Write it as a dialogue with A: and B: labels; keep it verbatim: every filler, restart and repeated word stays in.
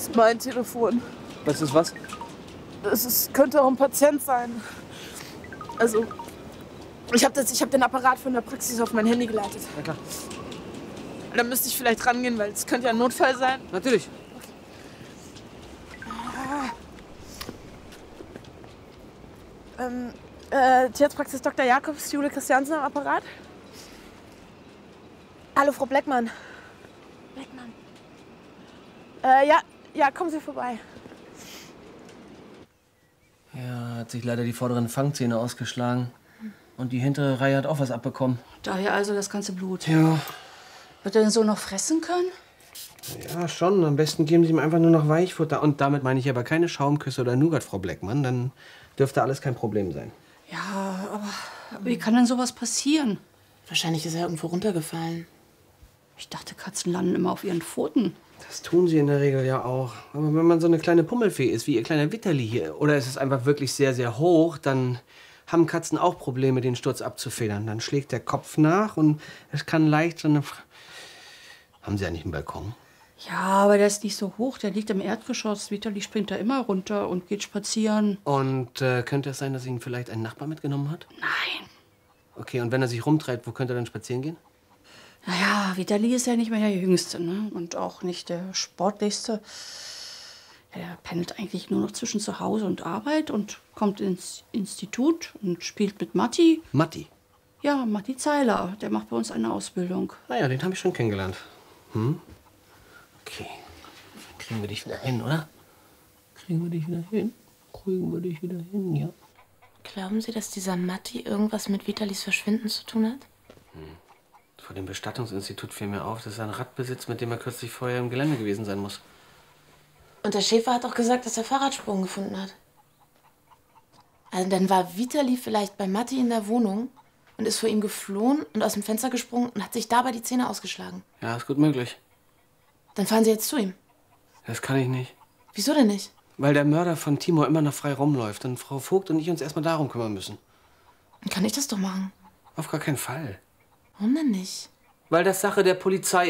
A: Das ist mein Telefon.
B: Was ist was?
A: Das ist, könnte auch ein Patient sein. Also, ich habe hab den Apparat von der Praxis auf mein Handy geleitet.
B: Na klar.
A: Da müsste ich vielleicht rangehen, weil es könnte ja ein Notfall sein.
B: Natürlich.
A: Okay. Ähm, äh, Tierarztpraxis Doktor Jakobs, Jule Christiansen am Apparat. Hallo, Frau Bleckmann. Bleckmann. Äh, ja, ja, kommen Sie vorbei.
B: Ja, hat sich leider die vorderen Fangzähne ausgeschlagen. Und die hintere Reihe hat auch was abbekommen.
C: Daher also das ganze Blut.
B: Ja.
C: Wird er denn so noch fressen können?
B: Ja, schon. Am besten geben Sie ihm einfach nur noch Weichfutter. Und damit meine ich aber keine Schaumküsse oder Nougat, Frau Bleckmann. Dann dürfte alles kein Problem sein.
C: Ja, aber wie kann denn sowas passieren?
D: Wahrscheinlich ist er irgendwo runtergefallen.
C: Ich dachte, Katzen landen immer auf ihren Pfoten.
B: Das tun sie in der Regel ja auch. Aber wenn man so eine kleine Pummelfee ist, wie ihr kleiner Witterli hier, oder es ist einfach wirklich sehr, sehr hoch, dann haben Katzen auch Probleme, den Sturz abzufedern. Dann schlägt der Kopf nach und es kann leicht so eine... Haben Sie ja nicht einen Balkon?
C: Ja, aber der ist nicht so hoch. Der liegt im Erdgeschoss. Vitali springt da immer runter und geht spazieren.
B: Und äh, könnte es sein, dass ihn vielleicht ein Nachbar mitgenommen hat?
C: Nein.
B: Okay, und wenn er sich rumtreibt, wo könnte er dann spazieren gehen?
C: Naja, Vitali ist ja nicht mehr der Jüngste, ne? Und auch nicht der Sportlichste. Er pendelt eigentlich nur noch zwischen zu Hause und Arbeit und kommt ins Institut und spielt mit Matti.
B: Matti?
C: Ja, Matti Zeiler. Der macht bei uns eine Ausbildung.
B: Naja, den habe ich schon kennengelernt. Hm? Okay. Kriegen wir dich wieder hin, oder? Kriegen wir dich wieder hin? Kriegen wir dich wieder hin, ja.
D: Glauben Sie, dass dieser Matti irgendwas mit Vitalis Verschwinden zu tun hat?
B: Hm. Vor dem Bestattungsinstitut fiel mir auf, dass er ein Rad besitzt, mit dem er kürzlich vorher im Gelände gewesen sein muss.
D: Und der Schäfer hat auch gesagt, dass er Fahrradspuren gefunden hat. Also dann war Vitali vielleicht bei Matti in der Wohnung und ist vor ihm geflohen und aus dem Fenster gesprungen und hat sich dabei die Zähne ausgeschlagen.
B: Ja, ist gut möglich.
D: Dann fahren Sie jetzt zu ihm.
B: Das kann ich nicht.
D: Wieso denn nicht?
B: Weil der Mörder von Timo immer noch frei rumläuft und Frau Vogt und ich uns erstmal darum kümmern müssen.
D: Dann kann ich das doch machen.
B: Auf gar keinen Fall.
D: Warum denn nicht?
B: Weil das Sache der Polizei